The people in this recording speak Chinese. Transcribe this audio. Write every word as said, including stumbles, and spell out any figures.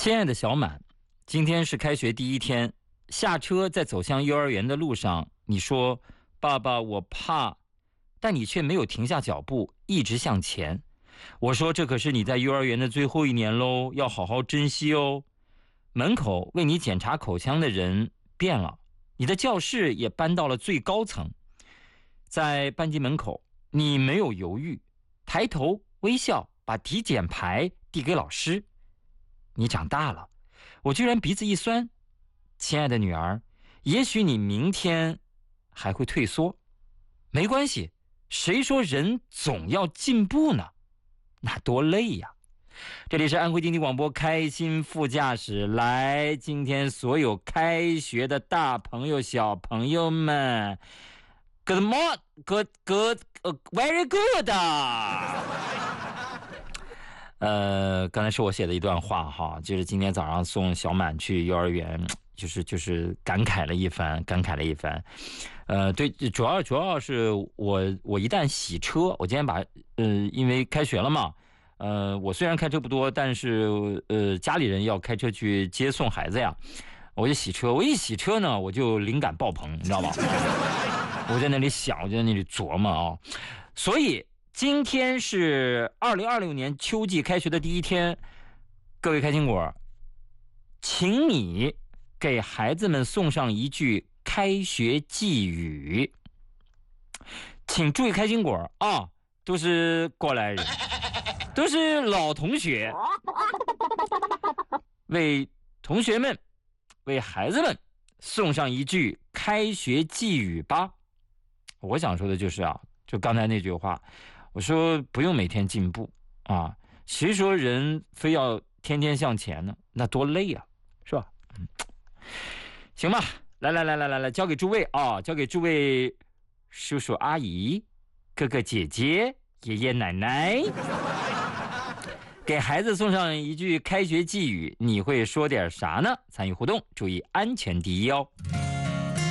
亲爱的小满，今天是开学第一天，下车在走向幼儿园的路上，你说爸爸我怕，但你却没有停下脚步，一直向前。我说这可是你在幼儿园的最后一年喽，要好好珍惜哦。门口为你检查口腔的人变了，你的教室也搬到了最高层。在班级门口，你没有犹豫，抬头微笑，把体检牌递给老师。你长大了，我居然鼻子一酸。亲爱的女儿，也许你明天还会退缩，没关系，谁说人总要进步呢？那多累呀！这里是安徽经济广播开心副驾驶，来，今天所有开学的大朋友小朋友们 ，Good morning, good, good, uh, very good 呃，刚才是我写的一段话哈，就是今天早上送小满去幼儿园，就是就是感慨了一番，感慨了一番。呃，对，主要主要是我我一旦洗车，我今天把呃，因为开学了嘛，呃，我虽然开车不多，但是呃，家里人要开车去接送孩子呀，我就洗车。我一洗车呢，我就灵感爆棚，你知道吧？我在那里想，我在那里琢磨啊，所以。今天是二零二六年秋季开学的第一天，各位开心果，请你给孩子们送上一句开学寄语。请注意开心果啊，都是过来人，都是老同学，为同学们，为孩子们送上一句开学寄语吧。我想说的就是啊，就刚才那句话。我说不用每天进步啊，谁说人非要天天向前呢？那多累啊，是吧？嗯，行吧，来来来来来来，交给诸位啊，交给诸位叔叔阿姨、哥哥姐姐、爷爷奶奶，给孩子送上一句开学寄语，你会说点啥呢？参与互动，注意安全第一哦。